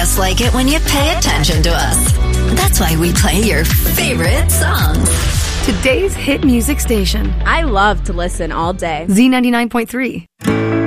just like it when you pay attention to us. That's why we play your favorite songs. Today's hit music station. I love to listen all day. Z99.3.